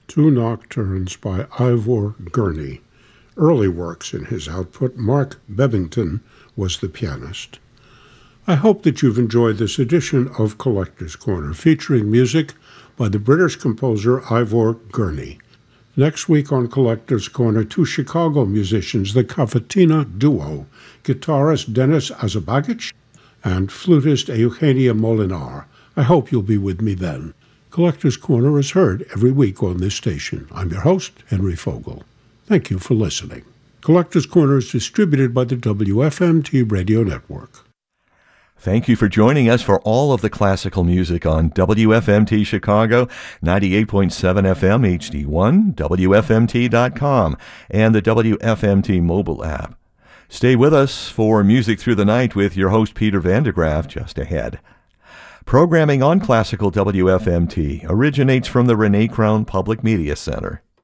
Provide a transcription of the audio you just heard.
Two nocturnes by Ivor Gurney. Early works in his output, Mark Bebbington was the pianist. I hope that you've enjoyed this edition of Collector's Corner, featuring music by the British composer Ivor Gurney. Next week on Collector's Corner, two Chicago musicians, the Cavatina Duo, guitarist Dennis Azabagic and flutist Eugenia Molinar. I hope you'll be with me then. Collector's Corner is heard every week on this station. I'm your host, Henry Fogel. Thank you for listening. Collector's Corner is distributed by the WFMT Radio Network. Thank you for joining us for all of the classical music on WFMT Chicago, 98.7 FM HD1, WFMT.com, and the WFMT mobile app. Stay with us for Music Through the Night with your host Peter Vandegraff just ahead. Programming on Classical WFMT originates from the Renee Crown Public Media Center.